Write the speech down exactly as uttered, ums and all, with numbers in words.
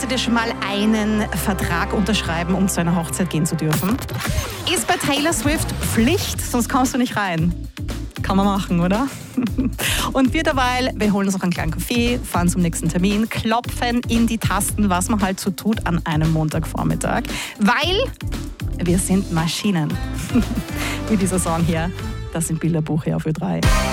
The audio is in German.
Musstet ihr schon mal einen Vertrag unterschreiben, um zu einer Hochzeit gehen zu dürfen? Ist bei Taylor Swift Pflicht, sonst kommst du nicht rein. Kann man machen, oder? Und wir derweil, wir holen uns noch einen kleinen Kaffee, fahren zum nächsten Termin, klopfen in die Tasten, was man halt so tut an einem Montagvormittag. Weil wir sind Maschinen. Wie dieser Song hier, das sind Bilderbuch hier auf Ö drei.